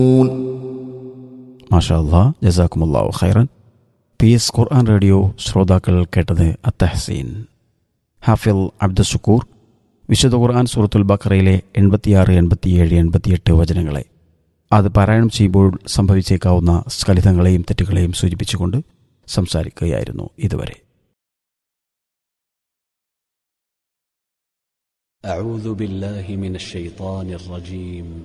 മാഷാ അല്ലാ, ജസാക്കുമുല്ലാഹു ഖൈറൻ. പീസ് ഖുർആൻ റേഡിയോ ശ്രോതാക്കൾ കേട്ടത് അത്തഹ്സീൻ. ഹാഫിൽ അബ്ദുശുക്കൂർ വിശുദ്ധ ഖുർആൻ സൂറത്തുൽ ബഖറയിലെ 86, 87, 88 വചനങ്ങളെ അത് പാരായണം ചെയ്യുമ്പോൾ സംഭവിച്ചേക്കാവുന്ന സ്ഖലിതങ്ങളെയും തെറ്റുകളെയും സൂചിപ്പിച്ചുകൊണ്ട് സംസാരിക്കുകയായിരുന്നു ഇതുവരെ. أعوذ بالله من الشيطان الرجيم